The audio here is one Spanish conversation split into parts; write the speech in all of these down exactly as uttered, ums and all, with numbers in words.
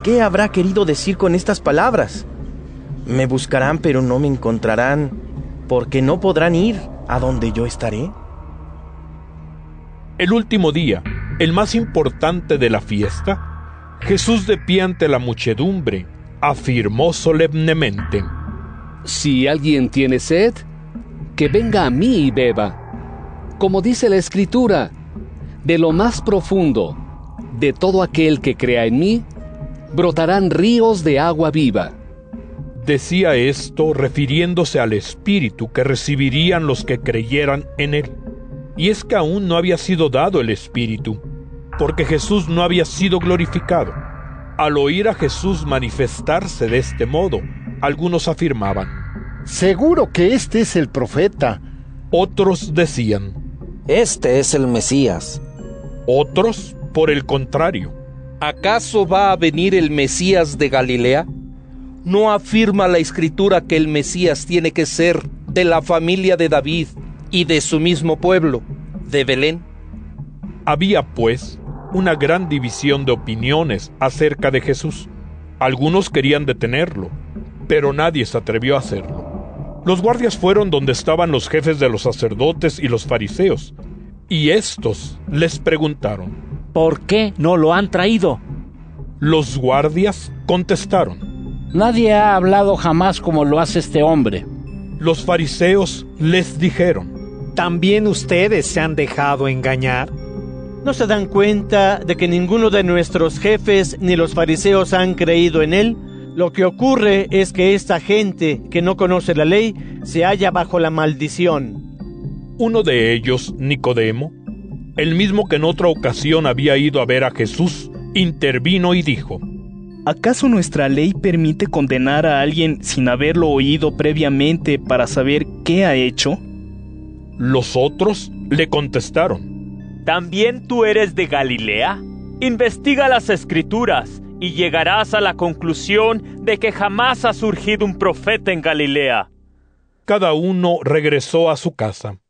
¿qué habrá querido decir con estas palabras? Me buscarán, pero no me encontrarán, porque no podrán ir a donde yo estaré. El último día, el más importante de la fiesta, Jesús, de pie ante la muchedumbre, afirmó solemnemente: Si alguien tiene sed, que venga a mí y beba. Como dice la Escritura, de lo más profundo, de todo aquel que crea en mí, brotarán ríos de agua viva. Decía esto refiriéndose al Espíritu que recibirían los que creyeran en él. Y es que aún no había sido dado el Espíritu, porque Jesús no había sido glorificado. Al oír a Jesús manifestarse de este modo, algunos afirmaban: seguro que este es el profeta. Otros decían: este es el Mesías. Otros, por el contrario: ¿acaso va a venir el Mesías de Galilea? ¿No afirma la Escritura que el Mesías tiene que ser de la familia de David y de su mismo pueblo, de Belén? Había, pues, una gran división de opiniones acerca de Jesús. Algunos querían detenerlo, pero nadie se atrevió a hacerlo. Los guardias fueron donde estaban los jefes de los sacerdotes y los fariseos, y estos les preguntaron: ¿por qué no lo han traído? Los guardias contestaron: nadie ha hablado jamás como lo hace este hombre. Los fariseos les dijeron: ¿también ustedes se han dejado engañar? ¿No se dan cuenta de que ninguno de nuestros jefes ni los fariseos han creído en él? Lo que ocurre es que esta gente que no conoce la ley se halla bajo la maldición. Uno de ellos, Nicodemo, el mismo que en otra ocasión había ido a ver a Jesús, intervino y dijo: ¿acaso nuestra ley permite condenar a alguien sin haberlo oído previamente para saber qué ha hecho? Los otros le contestaron: ¿también tú eres de Galilea? Investiga las Escrituras y llegarás a la conclusión de que jamás ha surgido un profeta en Galilea. Cada uno regresó a su casa.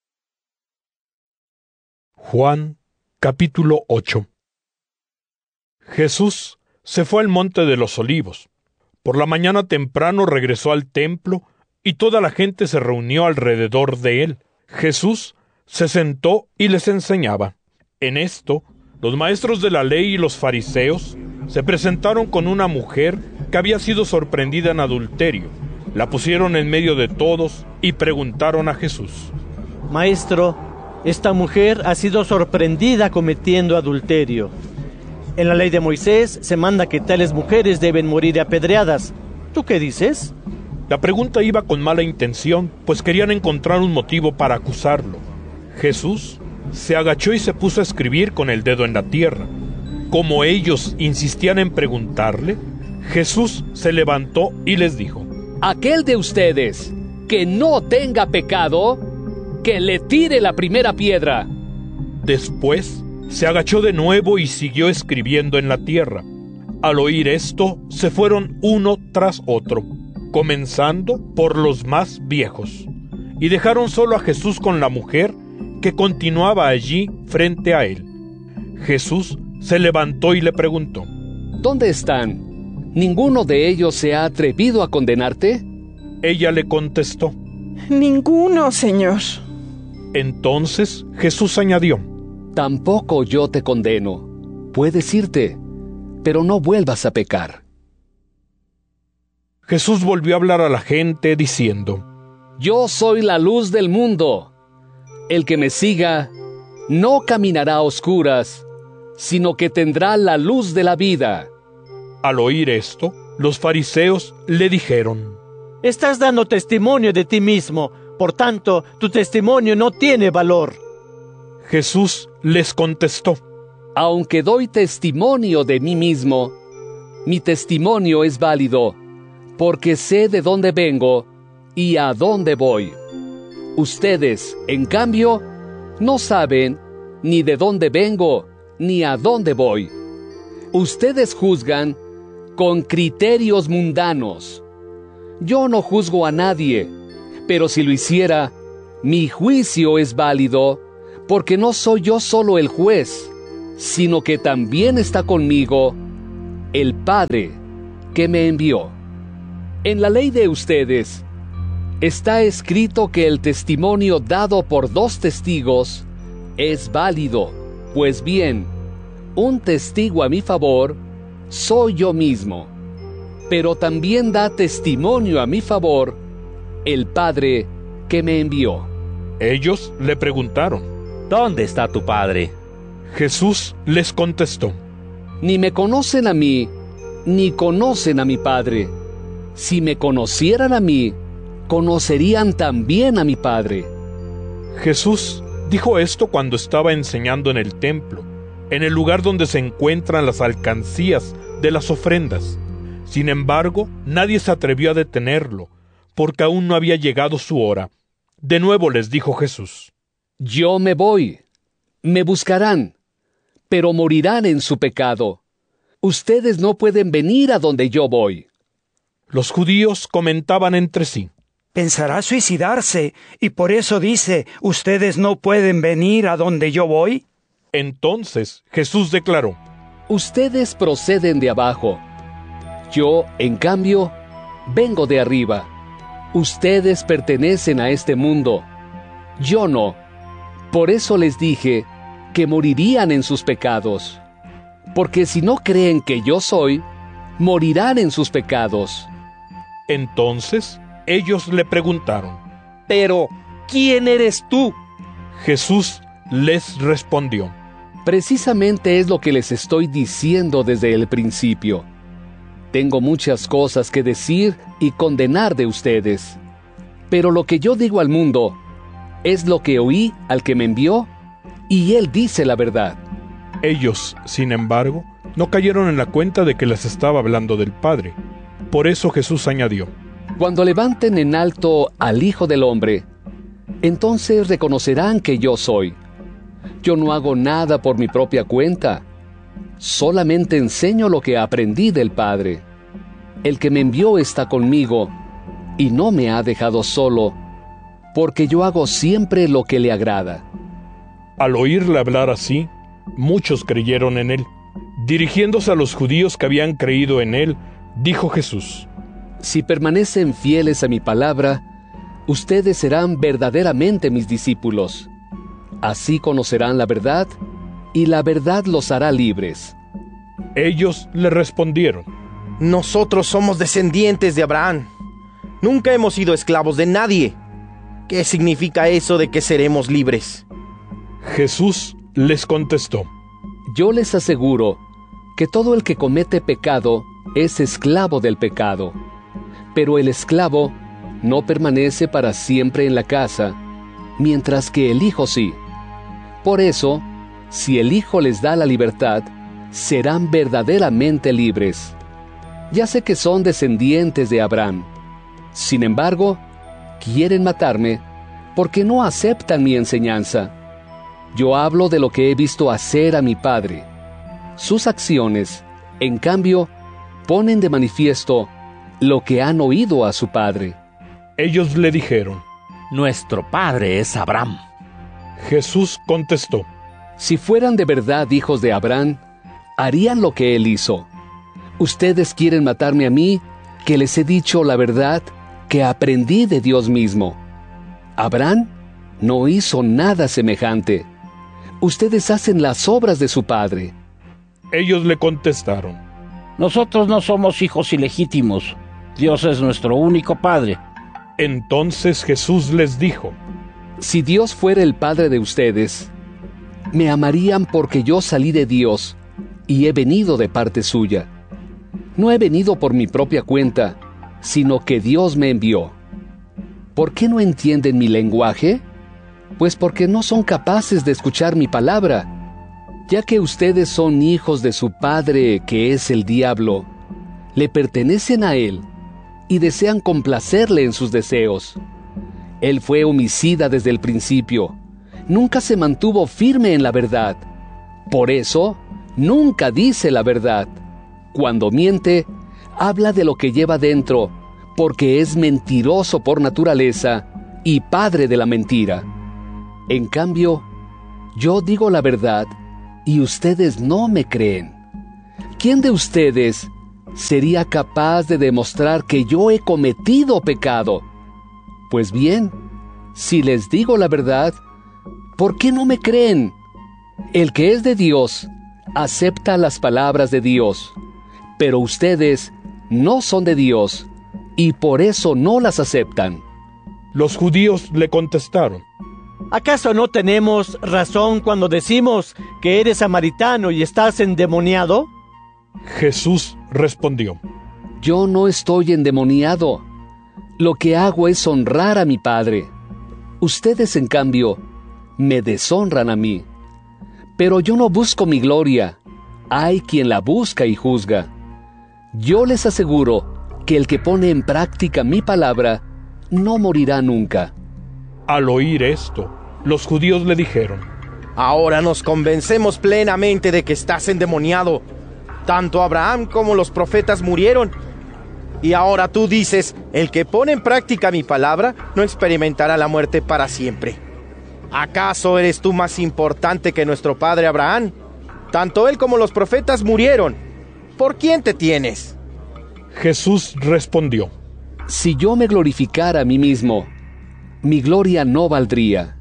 Juan, capítulo ocho. Jesús se fue al monte de los Olivos. Por la mañana temprano regresó al templo y toda la gente se reunió alrededor de él. Jesús se sentó y les enseñaba. En esto, los maestros de la ley y los fariseos se presentaron con una mujer que había sido sorprendida en adulterio. La pusieron en medio de todos y preguntaron a Jesús: Maestro, esta mujer ha sido sorprendida cometiendo adulterio. En la ley de Moisés se manda que tales mujeres deben morir apedreadas. ¿Tú qué dices? La pregunta iba con mala intención, pues querían encontrar un motivo para acusarlo. Jesús se agachó y se puso a escribir con el dedo en la tierra. Como ellos insistían en preguntarle, Jesús se levantó y les dijo: aquel de ustedes que no tenga pecado, que le tire la primera piedra. Después se agachó de nuevo y siguió escribiendo en la tierra. Al oír esto, se fueron uno tras otro, comenzando por los más viejos, y dejaron solo a Jesús con la mujer, que continuaba allí frente a él. Jesús se levantó y le preguntó: ¿dónde están? ¿Ninguno de ellos se ha atrevido a condenarte? Ella le contestó: ninguno, Señor. Entonces Jesús añadió: tampoco yo te condeno. Puedes irte, pero no vuelvas a pecar. Jesús volvió a hablar a la gente diciendo: yo soy la luz del mundo. El que me siga no caminará a oscuras, sino que tendrá la luz de la vida. Al oír esto, los fariseos le dijeron: estás dando testimonio de ti mismo, por tanto, tu testimonio no tiene valor. Jesús les contestó: aunque doy testimonio de mí mismo, mi testimonio es válido, porque sé de dónde vengo y a dónde voy. Ustedes, en cambio, no saben ni de dónde vengo ni a dónde voy. Ustedes juzgan con criterios mundanos. Yo no juzgo a nadie, pero si lo hiciera, mi juicio es válido, porque no soy yo solo el juez, sino que también está conmigo el Padre que me envió. En la ley de ustedes está escrito que el testimonio dado por dos testigos es válido. Pues bien, un testigo a mi favor soy yo mismo, pero también da testimonio a mi favor el Padre que me envió. Ellos le preguntaron: ¿Dónde está tu Padre? Jesús les contestó: Ni me conocen a mí, ni conocen a mi Padre. Si me conocieran a mí, conocerían también a mi Padre. Jesús dijo esto cuando estaba enseñando en el templo, en el lugar donde se encuentran las alcancías de las ofrendas. Sin embargo, nadie se atrevió a detenerlo, porque aún no había llegado su hora. De nuevo les dijo Jesús: Yo me voy, me buscarán, pero morirán en su pecado. Ustedes no pueden venir a donde yo voy. Los judíos comentaban entre sí: ¿Pensará suicidarse y por eso dice, ustedes no pueden venir a donde yo voy? Entonces Jesús declaró: Ustedes proceden de abajo. Yo, en cambio, vengo de arriba. Ustedes pertenecen a este mundo. Yo no. Por eso les dije que morirían en sus pecados. Porque si no creen que yo soy, morirán en sus pecados. Entonces ellos le preguntaron: Pero, ¿quién eres tú? Jesús les respondió: Precisamente es lo que les estoy diciendo desde el principio. Tengo muchas cosas que decir y condenar de ustedes. Pero lo que yo digo al mundo es lo que oí al que me envió, y él dice la verdad. Ellos, sin embargo, no cayeron en la cuenta de que les estaba hablando del Padre. Por eso Jesús añadió: Cuando levanten en alto al Hijo del Hombre, entonces reconocerán que yo soy. Yo no hago nada por mi propia cuenta. Solamente enseño lo que aprendí del Padre. El que me envió está conmigo y no me ha dejado solo, porque yo hago siempre lo que le agrada. Al oírle hablar así, muchos creyeron en él. Dirigiéndose a los judíos que habían creído en él, dijo Jesús: Si permanecen fieles a mi palabra, ustedes serán verdaderamente mis discípulos. Así conocerán la verdad, y la verdad los hará libres. Ellos le respondieron: Nosotros somos descendientes de Abraham. Nunca hemos sido esclavos de nadie. ¿Qué significa eso de que seremos libres? Jesús les contestó: Yo les aseguro que todo el que comete pecado es esclavo del pecado. Pero el esclavo no permanece para siempre en la casa, mientras que el Hijo sí. Por eso, si el Hijo les da la libertad, serán verdaderamente libres. Ya sé que son descendientes de Abraham. Sin embargo, quieren matarme porque no aceptan mi enseñanza. Yo hablo de lo que he visto hacer a mi Padre. Sus acciones, en cambio, ponen de manifiesto lo que han oído a su Padre. Ellos le dijeron: Nuestro padre es Abraham. Jesús contestó: Si fueran de verdad hijos de Abraham, harían lo que él hizo. Ustedes quieren matarme a mí, que les he dicho la verdad que aprendí de Dios mismo. Abraham no hizo nada semejante. Ustedes hacen las obras de su padre. Ellos le contestaron: Nosotros no somos hijos ilegítimos. Dios es nuestro único Padre. Entonces Jesús les dijo: Si Dios fuera el Padre de ustedes, me amarían porque yo salí de Dios y he venido de parte suya. No he venido por mi propia cuenta, sino que Dios me envió. ¿Por qué no entienden mi lenguaje? Pues porque no son capaces de escuchar mi palabra. Ya que ustedes son hijos de su padre, que es el diablo, le pertenecen a él y desean complacerle en sus deseos. Él fue homicida desde el principio. Nunca se mantuvo firme en la verdad. Por eso, nunca dice la verdad. Cuando miente, habla de lo que lleva dentro, porque es mentiroso por naturaleza y padre de la mentira. En cambio, yo digo la verdad y ustedes no me creen. ¿quién de ustedes sería capaz de demostrar que yo he cometido pecado? Pues bien, si les digo la verdad, ¿por qué no me creen? El que es de Dios acepta las palabras de Dios, pero ustedes no son de Dios y por eso no las aceptan. Los judíos le contestaron: ¿acaso no tenemos razón cuando decimos que eres samaritano y estás endemoniado? Jesús respondió: yo no estoy endemoniado. Lo que hago es honrar a mi Padre. Ustedes, en cambio, me deshonran a mí. Pero yo no busco mi gloria. Hay quien la busca y juzga. Yo les aseguro que el que pone en práctica mi palabra no morirá nunca. Al oír esto, los judíos le dijeron: ahora nos convencemos plenamente de que estás endemoniado. Tanto Abraham como los profetas murieron. Y ahora tú dices: el que pone en práctica mi palabra no experimentará la muerte para siempre. ¿Acaso eres tú más importante que nuestro padre Abraham? Tanto él como los profetas murieron. ¿Por quién te tienes? Jesús respondió: si yo me glorificara a mí mismo, mi gloria no valdría.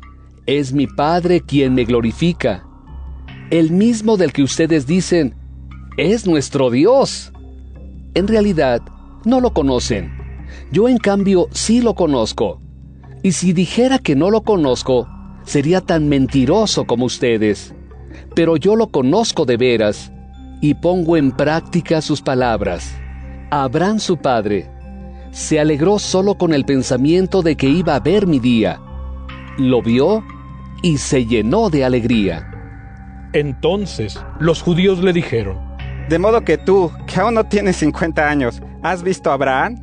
Es mi Padre quien me glorifica, el mismo del que ustedes dicen: es nuestro Dios. En realidad, no lo conocen. Yo, en cambio, sí lo conozco. Y si dijera que no lo conozco, sería tan mentiroso como ustedes. Pero yo lo conozco de veras, y pongo en práctica sus palabras. Abraham, su padre, se alegró solo con el pensamiento de que iba a ver mi día. Lo vio y se llenó de alegría. Entonces los judíos le dijeron: ¿de modo que tú, que aún no tienes cincuenta años, has visto a Abraham?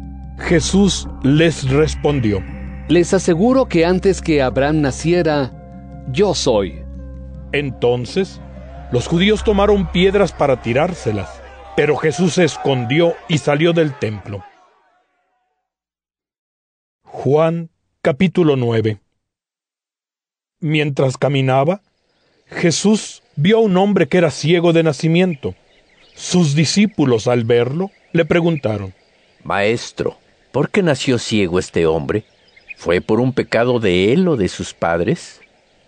Jesús les respondió: les aseguro que antes que Abraham naciera, yo soy. Entonces los judíos tomaron piedras para tirárselas, pero Jesús se escondió y salió del templo. Juan capítulo nueve. Mientras caminaba, Jesús vio a un hombre que era ciego de nacimiento. Sus discípulos, al verlo, le preguntaron: Maestro, ¿por qué nació ciego este hombre? ¿Fue por un pecado de él o de sus padres?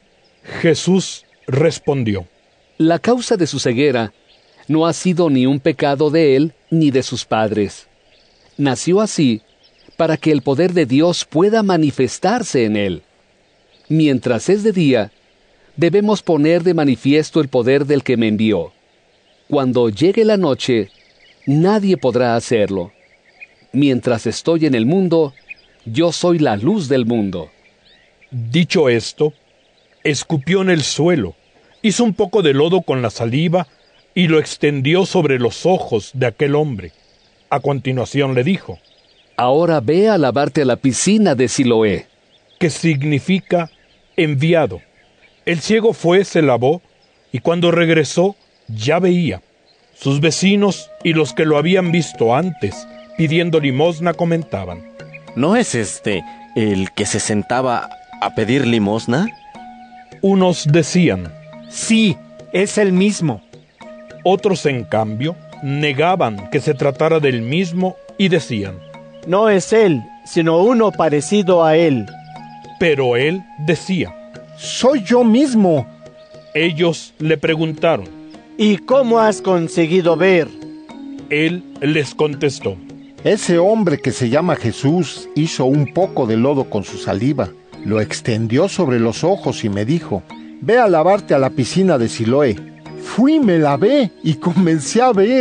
Jesús respondió: la causa de su ceguera no ha sido ni un pecado de él ni de sus padres. Nació así para que el poder de Dios pueda manifestarse en él. Mientras es de día, debemos poner de manifiesto el poder del que me envió. Cuando llegue la noche, nadie podrá hacerlo. Mientras estoy en el mundo, yo soy la luz del mundo. Dicho esto, escupió en el suelo, hizo un poco de lodo con la saliva y lo extendió sobre los ojos de aquel hombre. A continuación le dijo: ahora ve a lavarte a la piscina de Siloé, que significa enviado. El ciego fue, se lavó, y cuando regresó, ya veía. Sus vecinos y los que lo habían visto antes, pidiendo limosna, comentaban: ¿no es este el que se sentaba a pedir limosna? Unos decían: sí, es el mismo. Otros, en cambio, negaban que se tratara del mismo y decían: no es él, sino uno parecido a él. Pero él decía: soy yo mismo. Ellos le preguntaron: ¿y cómo has conseguido ver? Él les contestó: ese hombre que se llama Jesús hizo un poco de lodo con su saliva, lo extendió sobre los ojos y me dijo: ve a lavarte a la piscina de Siloé. Fui, me lavé y comencé a ver.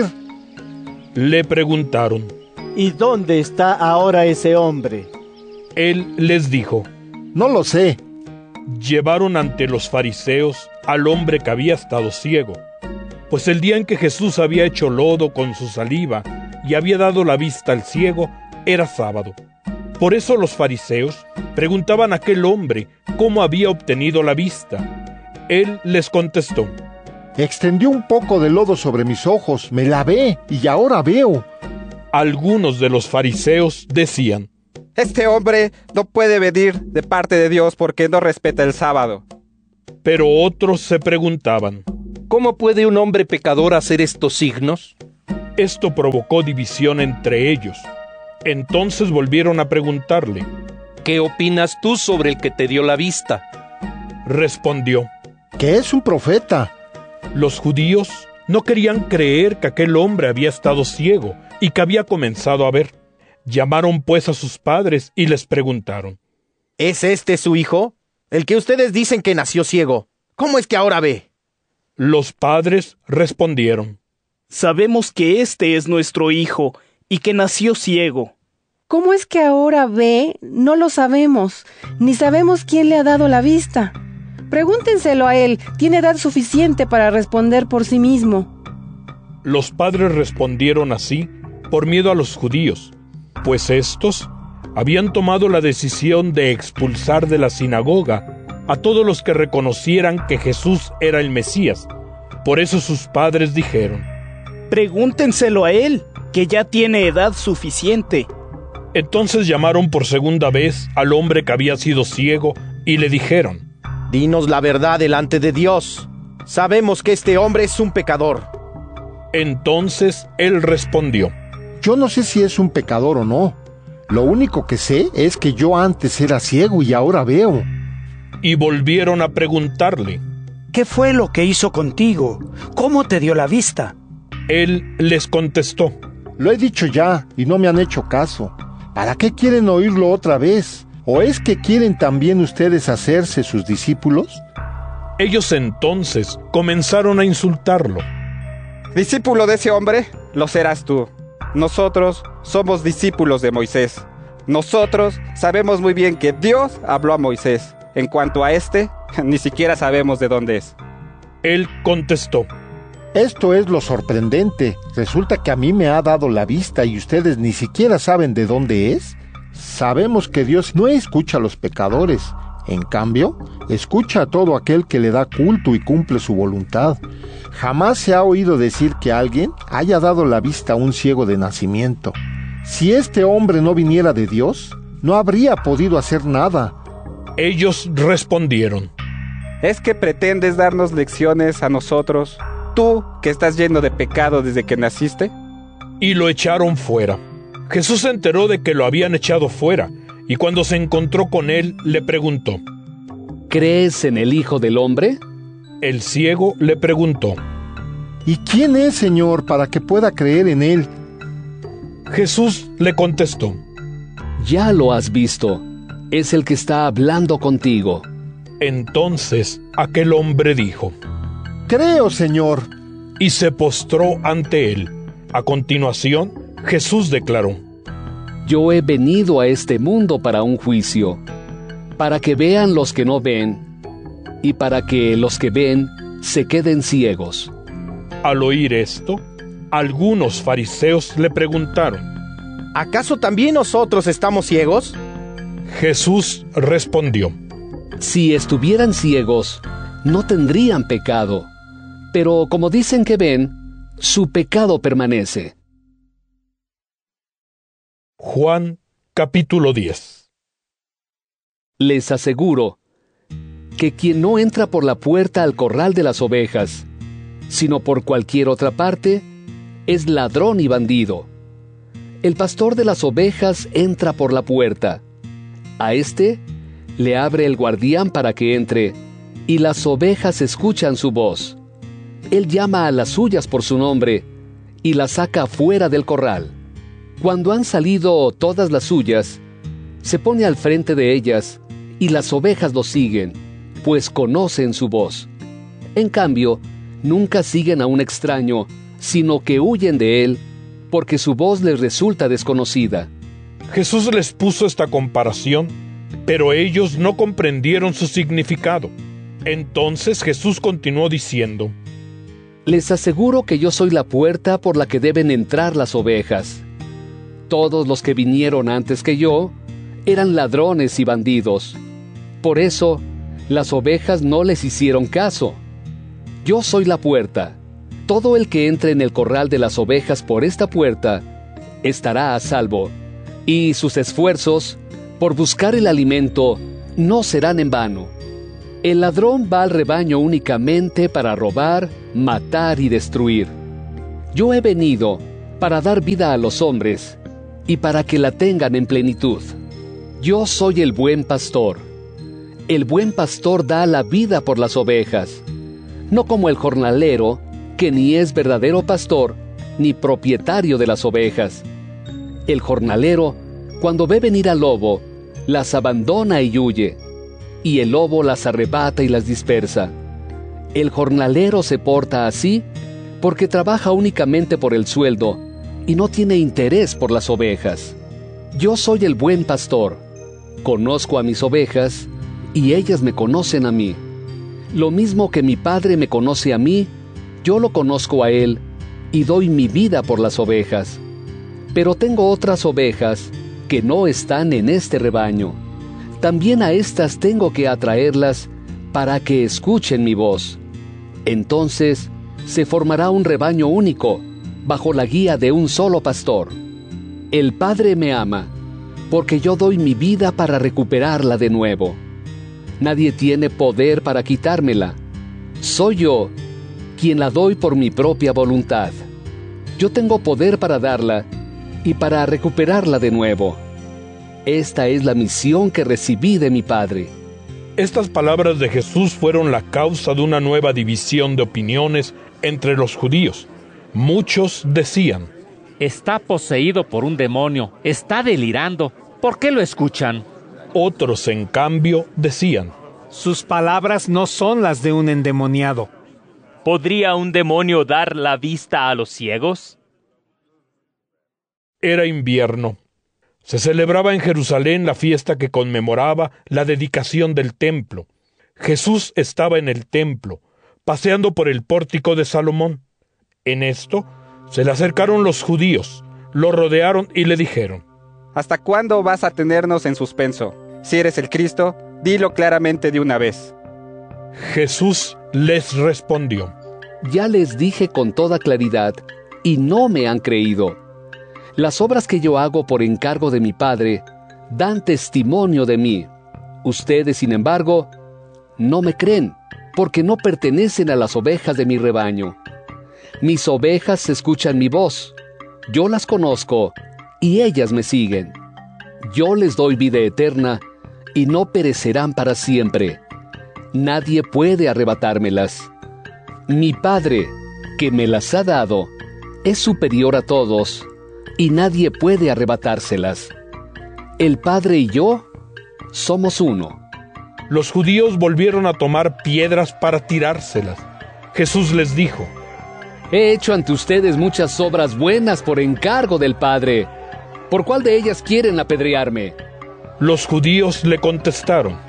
Le preguntaron: ¿y dónde está ahora ese hombre? Él les dijo: no lo sé. Llevaron ante los fariseos al hombre que había estado ciego, pues el día en que Jesús había hecho lodo con su saliva y había dado la vista al ciego, era sábado. Por eso los fariseos preguntaban a aquel hombre cómo había obtenido la vista. Él les contestó: extendió un poco de lodo sobre mis ojos, me lavé y ahora veo. Algunos de los fariseos decían: este hombre no puede venir de parte de Dios porque no respeta el sábado. Pero otros se preguntaban: ¿Cómo puede un hombre pecador hacer estos signos? Esto provocó división entre ellos. Entonces volvieron a preguntarle: ¿Qué opinas tú sobre el que te dio la vista? Respondió: que es un profeta. Los judíos no querían creer que aquel hombre había estado ciego y que había comenzado a ver. Llamaron pues a sus padres y les preguntaron: ¿Es este su hijo? El que ustedes dicen que nació ciego. ¿Cómo es que ahora ve? Los padres respondieron: Sabemos que este es nuestro hijo y que nació ciego. ¿Cómo es que ahora ve? No lo sabemos, ni sabemos quién le ha dado la vista. Pregúntenselo a él, tiene edad suficiente para responder por sí mismo. Los padres respondieron así por miedo a los judíos, pues éstos habían tomado la decisión de expulsar de la sinagoga a todos los que reconocieran que Jesús era el Mesías. Por eso sus padres dijeron: Pregúntenselo a él, que ya tiene edad suficiente. Entonces llamaron por segunda vez al hombre que había sido ciego y le dijeron: Dinos la verdad delante de Dios. Sabemos que este hombre es un pecador. Entonces él respondió: Yo no sé si es un pecador o no. Lo único que sé es que yo antes era ciego y ahora veo. Y volvieron a preguntarle: ¿Qué fue lo que hizo contigo? ¿Cómo te dio la vista? Él les contestó: Lo he dicho ya y no me han hecho caso. ¿Para qué quieren oírlo otra vez? ¿O es que quieren también ustedes hacerse sus discípulos? Ellos entonces comenzaron a insultarlo. ¿Discípulo de ese hombre? Lo serás tú. Nosotros somos discípulos de Moisés. Nosotros sabemos muy bien que Dios habló a Moisés. En cuanto a este, ni siquiera sabemos de dónde es. Él contestó: Esto es lo sorprendente. Resulta que a mí me ha dado la vista y ustedes ni siquiera saben de dónde es. Sabemos que Dios no escucha a los pecadores. En cambio, escucha a todo aquel que le da culto y cumple su voluntad. Jamás se ha oído decir que alguien haya dado la vista a un ciego de nacimiento. Si este hombre no viniera de Dios, no habría podido hacer nada. Ellos respondieron: ¿Es que pretendes darnos lecciones a nosotros, tú que estás lleno de pecado desde que naciste? Y lo echaron fuera. Jesús se enteró de que lo habían echado fuera, y cuando se encontró con él, le preguntó: ¿Crees en el Hijo del Hombre? El ciego le preguntó: ¿Y quién es, Señor, para que pueda creer en él? Jesús le contestó: Ya lo has visto. Es el que está hablando contigo. Entonces aquel hombre dijo: Creo, Señor. Y se postró ante él. A continuación, Jesús declaró: Yo he venido a este mundo para un juicio, para que vean los que no ven, y para que los que ven se queden ciegos. Al oír esto, algunos fariseos le preguntaron: ¿Acaso también nosotros estamos ciegos? Jesús respondió: Si estuvieran ciegos, no tendrían pecado, pero como dicen que ven, su pecado permanece. Juan capítulo diez. Les aseguro que quien no entra por la puerta al corral de las ovejas, sino por cualquier otra parte, es ladrón y bandido. El pastor de las ovejas entra por la puerta. A éste le abre el guardián para que entre, y las ovejas escuchan su voz. Él llama a las suyas por su nombre, y las saca fuera del corral. Cuando han salido todas las suyas, se pone al frente de ellas, y las ovejas lo siguen, pues conocen su voz. En cambio, nunca siguen a un extraño, sino que huyen de él, porque su voz les resulta desconocida. Jesús les puso esta comparación, pero ellos no comprendieron su significado. Entonces Jesús continuó diciendo: Les aseguro que yo soy la puerta por la que deben entrar las ovejas. Todos los que vinieron antes que yo eran ladrones y bandidos. Por eso, las ovejas no les hicieron caso. Yo soy la puerta. Todo el que entre en el corral de las ovejas por esta puerta estará a salvo, y sus esfuerzos por buscar el alimento no serán en vano. El ladrón va al rebaño únicamente para robar, matar y destruir. Yo he venido para dar vida a los hombres y para que la tengan en plenitud. Yo soy el buen pastor. El buen pastor da la vida por las ovejas, no como el jornalero, que ni es verdadero pastor ni propietario de las ovejas. El jornalero, cuando ve venir al lobo, las abandona y huye, y el lobo las arrebata y las dispersa. El jornalero se porta así porque trabaja únicamente por el sueldo y no tiene interés por las ovejas. Yo soy el buen pastor. Conozco a mis ovejas y ellas me conocen a mí. Lo mismo que mi Padre me conoce a mí, yo lo conozco a Él y doy mi vida por las ovejas. Pero tengo otras ovejas que no están en este rebaño. También a estas tengo que atraerlas para que escuchen mi voz. Entonces se formará un rebaño único, bajo la guía de un solo pastor. El Padre me ama, porque yo doy mi vida para recuperarla de nuevo. Nadie tiene poder para quitármela. Soy yo quien la doy por mi propia voluntad. Yo tengo poder para darla y para recuperarla de nuevo. Esta es la misión que recibí de mi Padre. Estas palabras de Jesús fueron la causa de una nueva división de opiniones entre los judíos. Muchos decían: está poseído por un demonio, está delirando. ¿Por qué lo escuchan? Otros, en cambio, decían: sus palabras no son las de un endemoniado. ¿Podría un demonio dar la vista a los ciegos? Era invierno. Se celebraba en Jerusalén la fiesta que conmemoraba la dedicación del templo. Jesús estaba en el templo, paseando por el pórtico de Salomón. En esto se le acercaron los judíos, lo rodearon y le dijeron: ¿hasta cuándo vas a tenernos en suspenso? Si eres el Cristo, dilo claramente de una vez. Jesús les respondió: ya les dije con toda claridad, y no me han creído. Las obras que yo hago por encargo de mi Padre dan testimonio de mí. Ustedes, sin embargo, no me creen, porque no pertenecen a las ovejas de mi rebaño. Mis ovejas escuchan mi voz, yo las conozco, y ellas me siguen. Yo les doy vida eterna, y no perecerán para siempre. Nadie puede arrebatármelas. Mi Padre, que me las ha dado, es superior a todos, y nadie puede arrebatárselas. El Padre y yo somos uno. Los judíos volvieron a tomar piedras para tirárselas. Jesús les dijo: he hecho ante ustedes muchas obras buenas por encargo del Padre. ¿Por cuál de ellas quieren apedrearme? Los judíos le contestaron: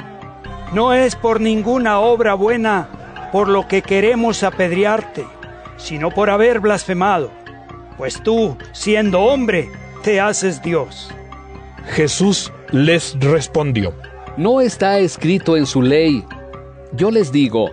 no es por ninguna obra buena por lo que queremos apedrearte, sino por haber blasfemado. Pues tú, siendo hombre, te haces Dios. Jesús les respondió: no está escrito en su ley. Yo les digo,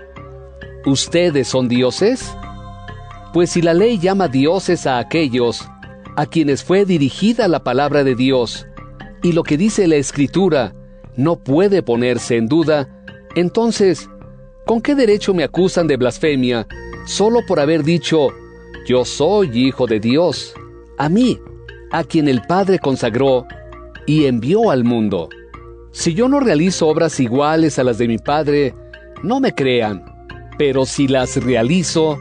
¿ustedes son dioses? Pues si la ley llama dioses a aquellos a quienes fue dirigida la palabra de Dios, y lo que dice la Escritura no puede ponerse en duda, entonces, ¿con qué derecho me acusan de blasfemia solo por haber dicho: yo soy hijo de Dios, a mí, a quien el Padre consagró y envió al mundo? Si yo no realizo obras iguales a las de mi Padre, no me crean, pero si las realizo,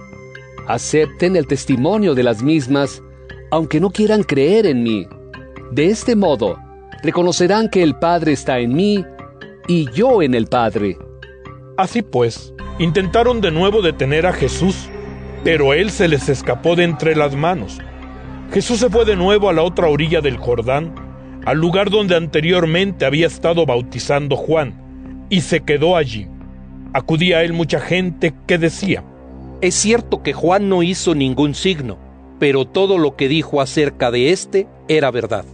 acepten el testimonio de las mismas, aunque no quieran creer en mí. De este modo, reconocerán que el Padre está en mí y yo en el Padre. Así pues, intentaron de nuevo detener a Jesús, pero él se les escapó de entre las manos. Jesús se fue de nuevo a la otra orilla del Jordán, al lugar donde anteriormente había estado bautizando Juan, y se quedó allí. Acudía a él mucha gente que decía: es cierto que Juan no hizo ningún signo, pero todo lo que dijo acerca de éste era verdad.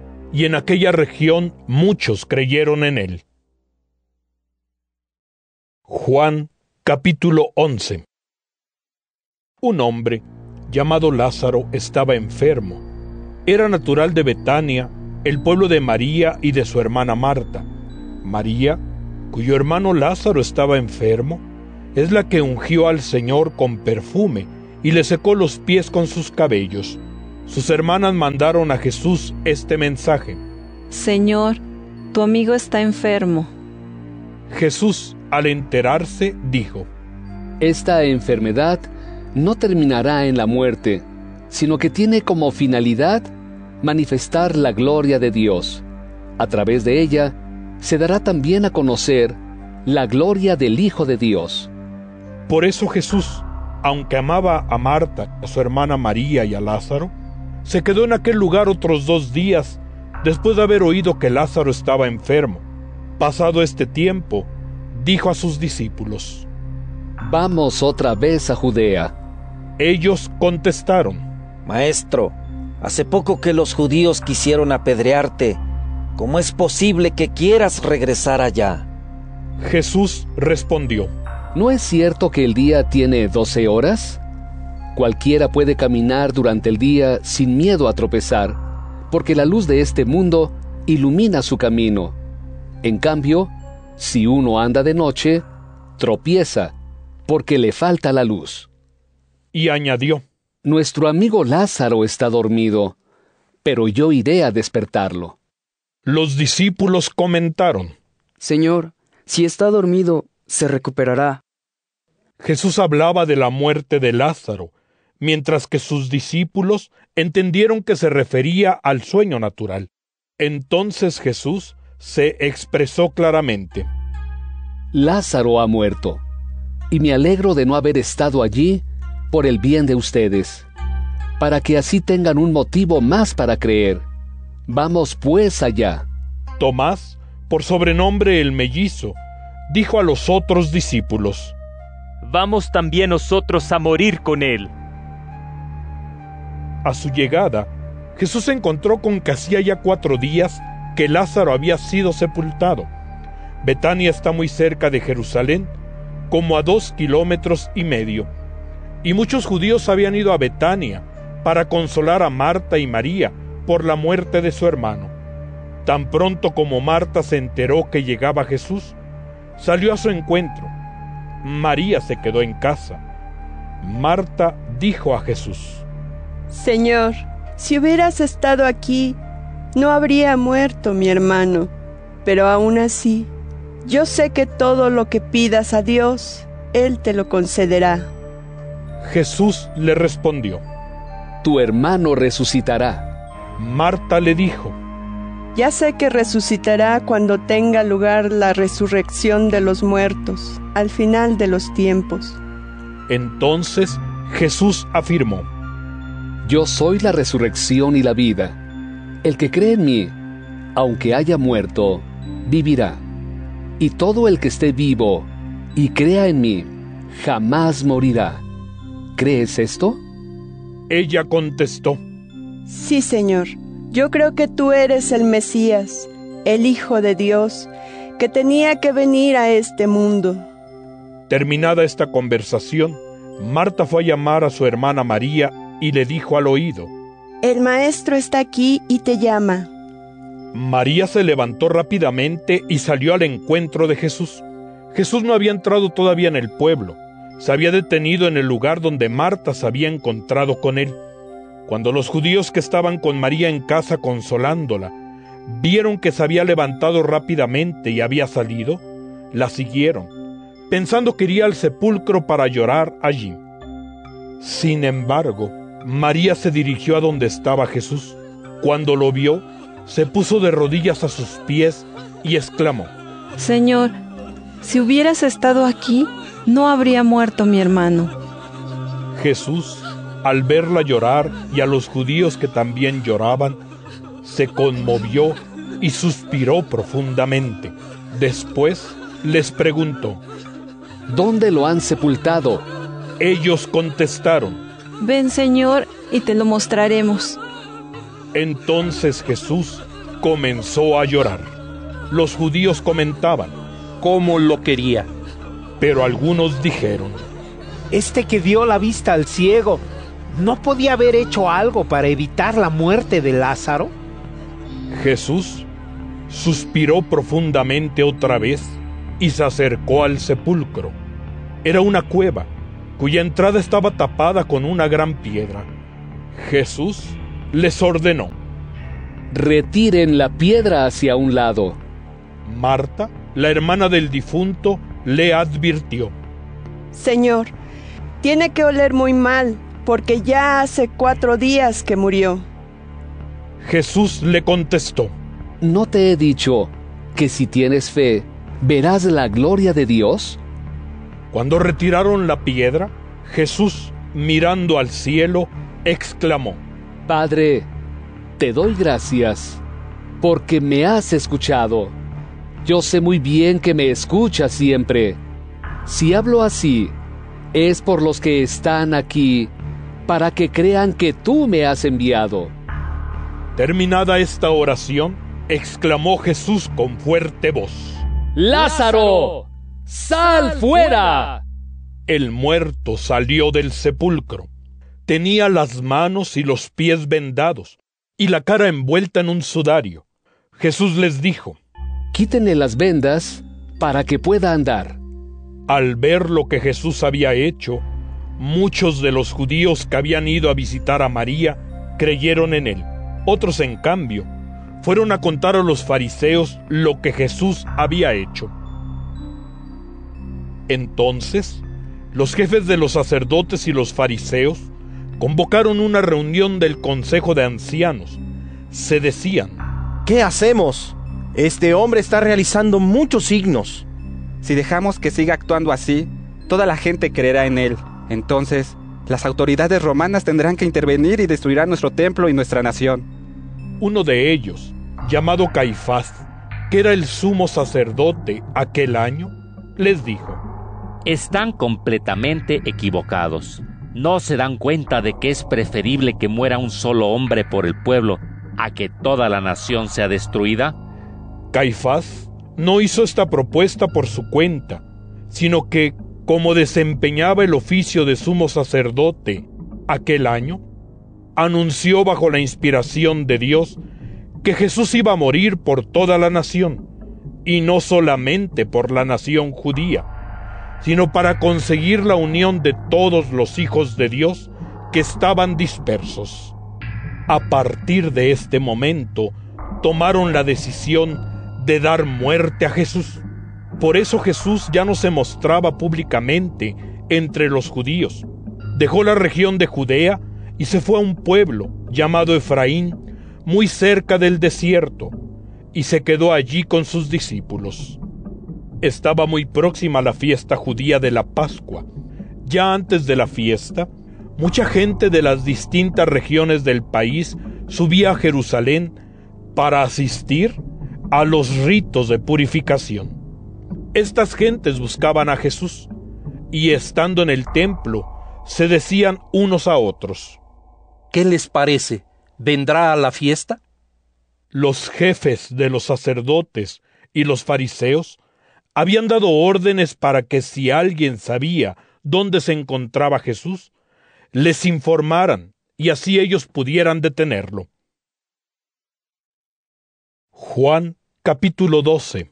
Y en aquella región muchos creyeron en él. Juan capítulo once. Un hombre llamado Lázaro estaba enfermo. Era natural de Betania, el pueblo de María y de su hermana Marta. María cuyo hermano Lázaro estaba enfermo, es la que ungió al Señor con perfume y le secó los pies con sus cabellos. Sus hermanas mandaron a Jesús este mensaje: Señor, tu amigo está enfermo. Jesús, al enterarse, dijo: Esta enfermedad no terminará en la muerte, sino que tiene como finalidad manifestar la gloria de Dios. A través de ella se dará también a conocer la gloria del Hijo de Dios. Por eso Jesús, aunque amaba a Marta, a su hermana María y a Lázaro, se quedó en aquel lugar otros dos días después de haber oído que Lázaro estaba enfermo. Pasado este tiempo, dijo a sus discípulos: Vamos otra vez a Judea. Ellos contestaron: Maestro, hace poco que los judíos quisieron apedrearte. ¿Cómo es posible que quieras regresar allá? Jesús respondió: ¿No es cierto que el día tiene doce horas? Cualquiera puede caminar durante el día sin miedo a tropezar, porque la luz de este mundo ilumina su camino. En cambio, si uno anda de noche, tropieza, porque le falta la luz. Y añadió: Nuestro amigo Lázaro está dormido, pero yo iré a despertarlo. Los discípulos comentaron: Señor, si está dormido, se recuperará. Jesús hablaba de la muerte de Lázaro, mientras que sus discípulos entendieron que se refería al sueño natural. Entonces Jesús se expresó claramente: Lázaro ha muerto, y me alegro de no haber estado allí por el bien de ustedes, para que así tengan un motivo más para creer. Vamos pues allá. Tomás, por sobrenombre el mellizo, dijo a los otros discípulos: Vamos también nosotros a morir con él. A su llegada, Jesús se encontró con que hacía ya cuatro días que Lázaro había sido sepultado. Betania está muy cerca de Jerusalén, como a dos kilómetros y medio, y muchos judíos habían ido a Betania para consolar a Marta y María por la muerte de su hermano. Tan pronto como Marta se enteró que llegaba Jesús, salió a su encuentro. María se quedó en casa. Marta dijo a Jesús: Señor, si hubieras estado aquí, no habría muerto mi hermano. Pero aún así, yo sé que todo lo que pidas a Dios, Él te lo concederá. Jesús le respondió: Tu hermano resucitará. Marta le dijo: Ya sé que resucitará cuando tenga lugar la resurrección de los muertos, al final de los tiempos. Entonces Jesús afirmó: Yo soy la resurrección y la vida. El que cree en mí, aunque haya muerto, vivirá. Y todo el que esté vivo y crea en mí, jamás morirá. ¿Crees esto? Ella contestó: Sí, Señor. Yo creo que tú eres el Mesías, el Hijo de Dios, que tenía que venir a este mundo. Terminada esta conversación, Marta fue a llamar a su hermana María y le dijo al oído: El Maestro está aquí y te llama. María se levantó rápidamente y salió al encuentro de Jesús. Jesús no había entrado todavía en el pueblo. Se había detenido en el lugar donde Marta se había encontrado con él. Cuando los judíos que estaban con María en casa consolándola vieron que se había levantado rápidamente y había salido, la siguieron, pensando que iría al sepulcro para llorar allí. Sin embargo, María se dirigió a donde estaba Jesús. Cuando lo vio, se puso de rodillas a sus pies y exclamó: Señor, si hubieras estado aquí, no habría muerto mi hermano. Jesús, al verla llorar y a los judíos que también lloraban, se conmovió y suspiró profundamente. Después les preguntó: ¿Dónde lo han sepultado? Ellos contestaron: Ven, Señor, y te lo mostraremos. Entonces Jesús comenzó a llorar. Los judíos comentaban: ¿Cómo lo quería? Pero algunos dijeron: Este que dio la vista al ciego, ¿no podía haber hecho algo para evitar la muerte de Lázaro? Jesús suspiró profundamente otra vez y se acercó al sepulcro. Era una cueva, cuya entrada estaba tapada con una gran piedra. Jesús les ordenó: retiren la piedra hacia un lado. Marta, la hermana del difunto, le advirtió: Señor, tiene que oler muy mal, porque ya hace cuatro días que murió. Jesús le contestó: ¿no te he dicho que si tienes fe, verás la gloria de Dios? Cuando retiraron la piedra, Jesús, mirando al cielo, exclamó: Padre, te doy gracias, porque me has escuchado. Yo sé muy bien que me escuchas siempre. Si hablo así, es por los que están aquí, para que crean que tú me has enviado. Terminada esta oración, exclamó Jesús con fuerte voz: ¡Lázaro, sal fuera! El muerto salió del sepulcro. Tenía las manos y los pies vendados, y la cara envuelta en un sudario. Jesús les dijo: quítenle las vendas para que pueda andar. Al ver lo que Jesús había hecho, muchos de los judíos que habían ido a visitar a María creyeron en él. Otros, en cambio, fueron a contar a los fariseos lo que Jesús había hecho. Entonces, los jefes de los sacerdotes y los fariseos convocaron una reunión del consejo de ancianos. Se decían: ¿qué hacemos? Este hombre está realizando muchos signos. Si dejamos que siga actuando así, toda la gente creerá en él. Entonces, las autoridades romanas tendrán que intervenir y destruirán nuestro templo y nuestra nación. Uno de ellos, llamado Caifás, que era el sumo sacerdote aquel año, les dijo: están completamente equivocados. ¿No se dan cuenta de que es preferible que muera un solo hombre por el pueblo a que toda la nación sea destruida? Caifás no hizo esta propuesta por su cuenta, sino que, como desempeñaba el oficio de sumo sacerdote aquel año, anunció bajo la inspiración de Dios que Jesús iba a morir por toda la nación, y no solamente por la nación judía, sino para conseguir la unión de todos los hijos de Dios que estaban dispersos. A partir de este momento, tomaron la decisión de dar muerte a Jesús. Por eso Jesús ya no se mostraba públicamente entre los judíos. Dejó la región de Judea y se fue a un pueblo llamado Efraín, muy cerca del desierto, y se quedó allí con sus discípulos. Estaba muy próxima la fiesta judía de la Pascua. Ya antes de la fiesta, mucha gente de las distintas regiones del país subía a Jerusalén para asistir a los ritos de purificación. Estas gentes buscaban a Jesús, y estando en el templo, se decían unos a otros: ¿qué les parece? ¿Vendrá a la fiesta? Los jefes de los sacerdotes y los fariseos habían dado órdenes para que si alguien sabía dónde se encontraba Jesús, les informaran, y así ellos pudieran detenerlo. Juan capítulo doce.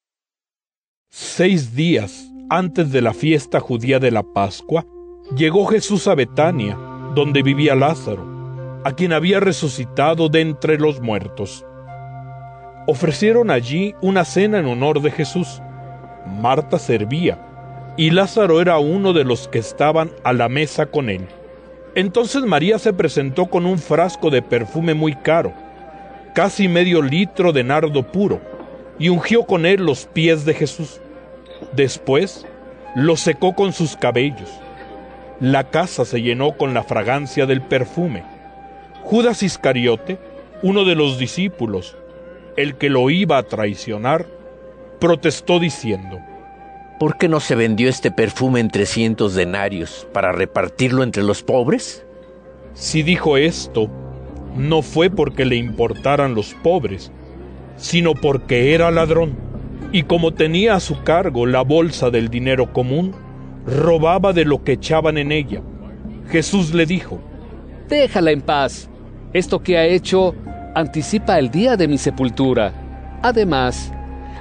Seis días antes de la fiesta judía de la Pascua, llegó Jesús a Betania, donde vivía Lázaro, a quien había resucitado de entre los muertos. Ofrecieron allí una cena en honor de Jesús. Marta servía, y Lázaro era uno de los que estaban a la mesa con él. Entonces María se presentó con un frasco de perfume muy caro, casi medio litro de nardo puro, y ungió con él los pies de Jesús. Después los secó con sus cabellos. La casa se llenó con la fragancia del perfume. Judas Iscariote, uno de los discípulos, el que lo iba a traicionar, protestó diciendo: ¿por qué no se vendió este perfume en trescientos denarios para repartirlo entre los pobres? Si dijo esto, no fue porque le importaran los pobres, sino porque era ladrón, y como tenía a su cargo la bolsa del dinero común, robaba de lo que echaban en ella. Jesús le dijo: déjala en paz. Esto que ha hecho anticipa el día de mi sepultura. Además,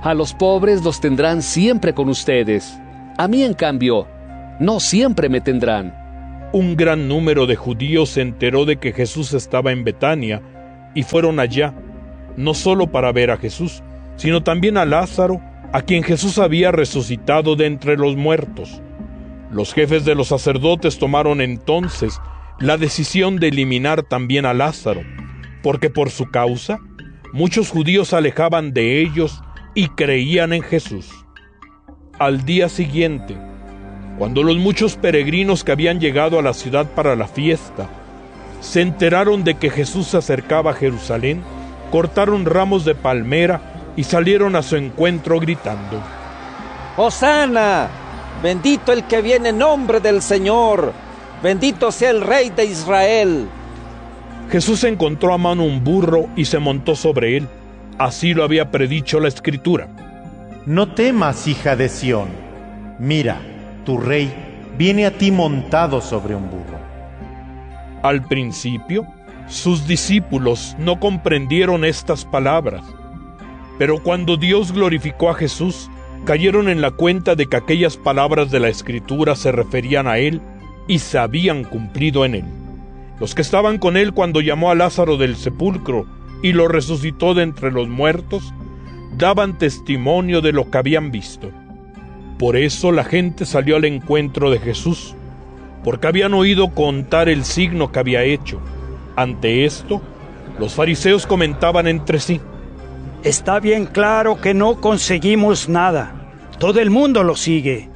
A los pobres los tendrán siempre con ustedes. A mí, en cambio, no siempre me tendrán. Un gran número de judíos se enteró de que Jesús estaba en Betania y fueron allá, no solo para ver a Jesús, sino también a Lázaro, a quien Jesús había resucitado de entre los muertos. Los jefes de los sacerdotes tomaron entonces la decisión de eliminar también a Lázaro, porque por su causa muchos judíos se alejaban de ellos y creían en Jesús. Al día siguiente, cuando los muchos peregrinos que habían llegado a la ciudad para la fiesta se enteraron de que Jesús se acercaba a Jerusalén, cortaron ramos de palmera y salieron a su encuentro gritando: ¡Hosana! ¡Bendito el que viene en nombre del Señor! ¡Bendito sea el Rey de Israel! Jesús encontró a mano un burro y se montó sobre él. Así lo había predicho la Escritura. No temas, hija de Sión. Mira, tu rey viene a ti montado sobre un burro. Al principio, sus discípulos no comprendieron estas palabras, pero cuando Dios glorificó a Jesús, cayeron en la cuenta de que aquellas palabras de la Escritura se referían a él y se habían cumplido en él. Los que estaban con él cuando llamó a Lázaro del sepulcro y lo resucitó de entre los muertos, daban testimonio de lo que habían visto. Por eso la gente salió al encuentro de Jesús, porque habían oído contar el signo que había hecho. Ante esto, los fariseos comentaban entre sí: Está bien claro que no conseguimos nada. Todo el mundo lo sigue.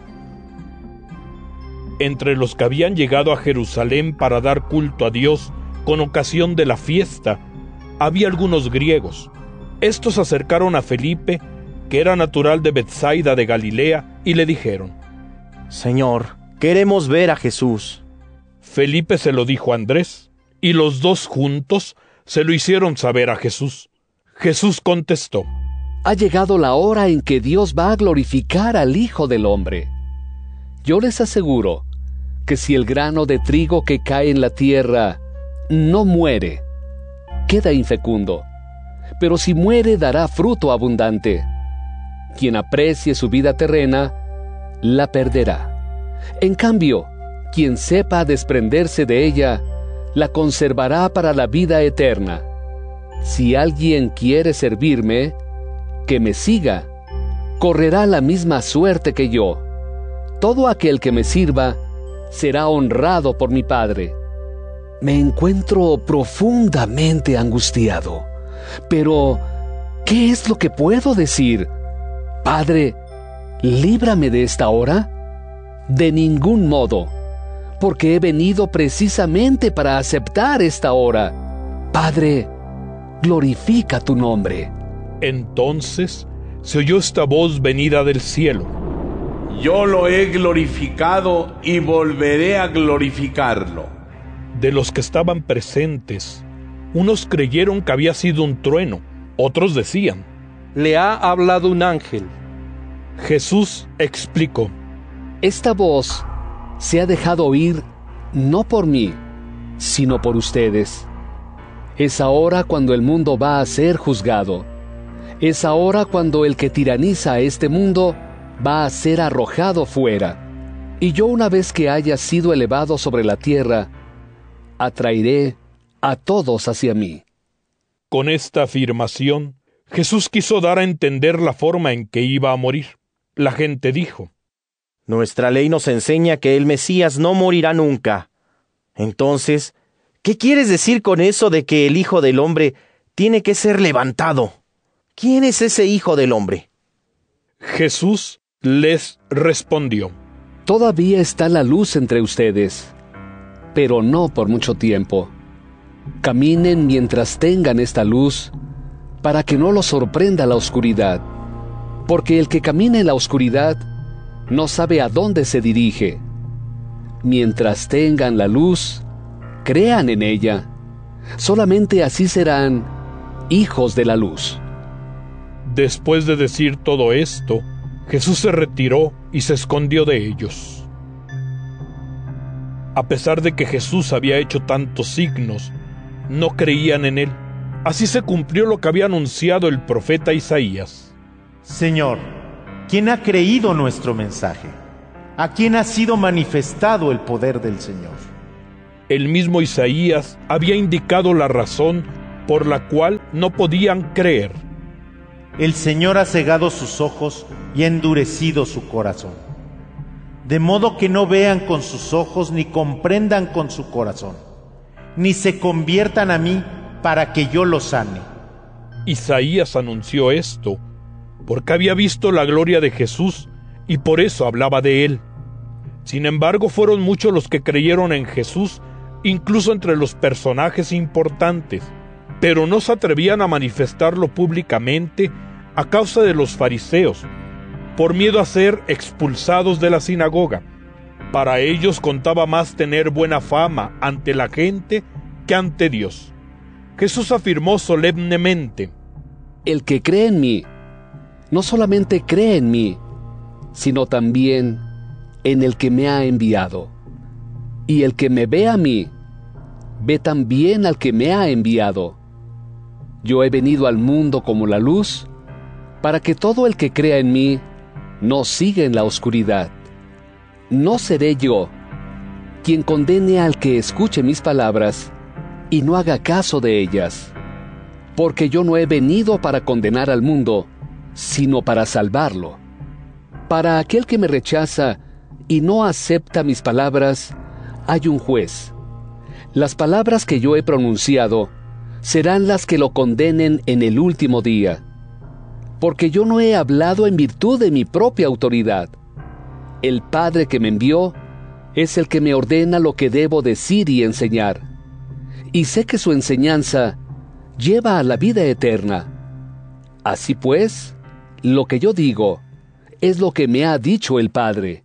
Entre los que habían llegado a Jerusalén para dar culto a Dios con ocasión de la fiesta, había algunos griegos. Estos se acercaron a Felipe, que era natural de Betsaida de Galilea, y le dijeron: Señor, queremos ver a Jesús. Felipe se lo dijo a Andrés, y los dos juntos se lo hicieron saber a Jesús. Jesús contestó: Ha llegado la hora en que Dios va a glorificar al Hijo del Hombre. Yo les aseguro que si el grano de trigo que cae en la tierra no muere, queda infecundo, pero si muere dará fruto abundante. Quien aprecie su vida terrena, la perderá. En cambio, quien sepa desprenderse de ella, la conservará para la vida eterna. Si alguien quiere servirme, que me siga, correrá la misma suerte que yo. Todo aquel que me sirva será honrado por mi Padre. Me encuentro profundamente angustiado, pero ¿qué es lo que puedo decir? Padre, líbrame de esta hora. De ningún modo, porque he venido precisamente para aceptar esta hora. Padre, glorifica tu nombre. Entonces se oyó esta voz venida del cielo: Yo lo he glorificado y volveré a glorificarlo. De los que estaban presentes, unos creyeron que había sido un trueno, otros decían: Le ha hablado un ángel. Jesús explicó: Esta voz se ha dejado oír no por mí, sino por ustedes. Es ahora cuando el mundo va a ser juzgado. Es ahora cuando el que tiraniza a este mundo va a ser arrojado fuera. Y yo, una vez que haya sido elevado sobre la tierra, atraeré a todos hacia mí. Con esta afirmación, Jesús quiso dar a entender la forma en que iba a morir. La gente dijo: Nuestra ley nos enseña que el Mesías no morirá nunca. Entonces, ¿qué quieres decir con eso de que el Hijo del Hombre tiene que ser levantado? ¿Quién es ese Hijo del Hombre? Jesús les respondió: Todavía está la luz entre ustedes, pero no por mucho tiempo. Caminen mientras tengan esta luz, para que no los sorprenda la oscuridad. Porque el que camina en la oscuridad no sabe a dónde se dirige. Mientras tengan la luz, crean en ella. Solamente así serán hijos de la luz. Después de decir todo esto, Jesús se retiró y se escondió de ellos. A pesar de que Jesús había hecho tantos signos, no creían en él. Así se cumplió lo que había anunciado el profeta Isaías: Señor, ¿quién ha creído nuestro mensaje? ¿A quién ha sido manifestado el poder del Señor? El mismo Isaías había indicado la razón por la cual no podían creer. El Señor ha cegado sus ojos y ha endurecido su corazón, de modo que no vean con sus ojos ni comprendan con su corazón, ni se conviertan a mí para que yo los sane. Isaías anunció esto porque había visto la gloria de Jesús y por eso hablaba de él. Sin embargo, fueron muchos los que creyeron en Jesús, incluso entre los personajes importantes, pero no se atrevían a manifestarlo públicamente a causa de los fariseos, por miedo a ser expulsados de la sinagoga. Para ellos contaba más tener buena fama ante la gente que ante Dios. Jesús afirmó solemnemente: El que cree en mí, no solamente cree en mí, sino también en el que me ha enviado. Y el que me ve a mí, ve también al que me ha enviado. Yo he venido al mundo como la luz, para que todo el que crea en mí no siga en la oscuridad. No seré yo quien condene al que escuche mis palabras y no haga caso de ellas, porque yo no he venido para condenar al mundo, sino para salvarlo. Para aquel que me rechaza y no acepta mis palabras, hay un juez. Las palabras que yo he pronunciado serán las que lo condenen en el último día, porque yo no he hablado en virtud de mi propia autoridad. El Padre que me envió es el que me ordena lo que debo decir y enseñar, y sé que su enseñanza lleva a la vida eterna. Así pues, lo que yo digo es lo que me ha dicho el Padre.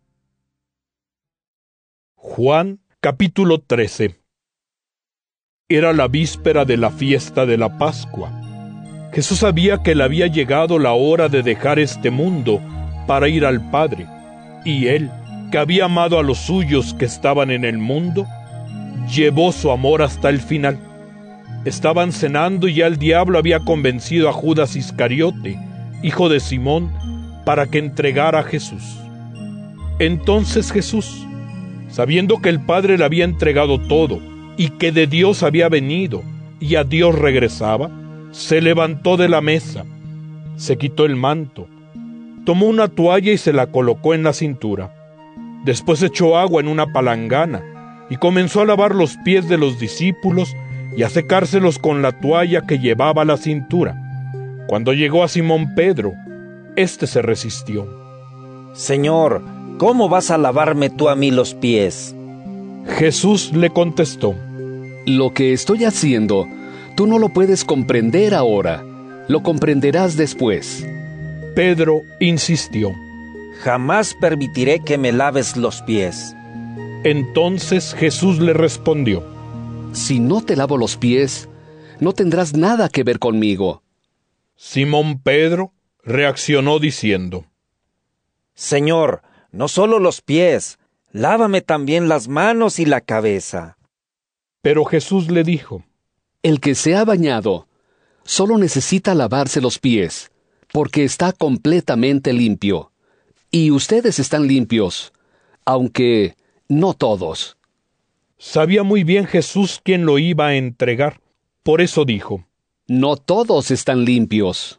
Juan capítulo trece. Era la víspera de la fiesta de la Pascua. Jesús sabía que le había llegado la hora de dejar este mundo para ir al Padre, y él, que había amado a los suyos que estaban en el mundo, llevó su amor hasta el final. Estaban cenando y ya el diablo había convencido a Judas Iscariote, hijo de Simón, para que entregara a Jesús. Entonces Jesús, sabiendo que el Padre le había entregado todo, y que de Dios había venido, y a Dios regresaba, se levantó de la mesa, se quitó el manto, tomó una toalla y se la colocó en la cintura. Después echó agua en una palangana, y comenzó a lavar los pies de los discípulos, y a secárselos con la toalla que llevaba a la cintura. Cuando llegó a Simón Pedro, éste se resistió. Señor, ¿cómo vas a lavarme tú a mí los pies? Jesús le contestó: Lo que estoy haciendo, tú no lo puedes comprender ahora, lo comprenderás después. Pedro insistió: Jamás permitiré que me laves los pies. Entonces Jesús le respondió: Si no te lavo los pies, no tendrás nada que ver conmigo. Simón Pedro reaccionó diciendo: Señor, no solo los pies, lávame también las manos y la cabeza. Pero Jesús le dijo: El que se ha bañado solo necesita lavarse los pies, porque está completamente limpio. Y ustedes están limpios, aunque no todos. Sabía muy bien Jesús quién lo iba a entregar. Por eso dijo: No todos están limpios.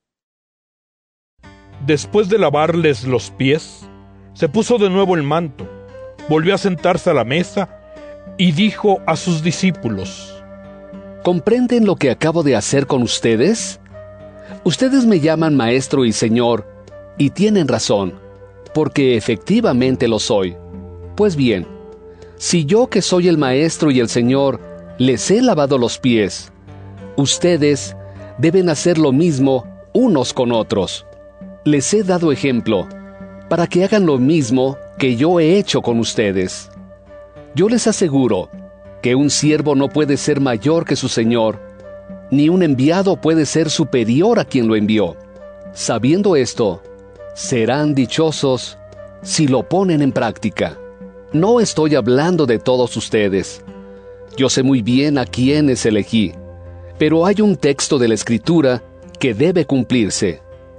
Después de lavarles los pies, se puso de nuevo el manto, volvió a sentarse a la mesa y dijo a sus discípulos: ¿Comprenden lo que acabo de hacer con ustedes? Ustedes me llaman Maestro y Señor, y tienen razón, porque efectivamente lo soy. Pues bien, si yo que soy el Maestro y el Señor les he lavado los pies, ustedes deben hacer lo mismo unos con otros. Les he dado ejemplo, para que hagan lo mismo que yo he hecho con ustedes. Yo les aseguro que un siervo no puede ser mayor que su Señor, ni un enviado puede ser superior a quien lo envió. Sabiendo esto, serán dichosos si lo ponen en práctica. No estoy hablando de todos ustedes. Yo sé muy bien a quiénes elegí, pero hay un texto de la Escritura que debe cumplirse.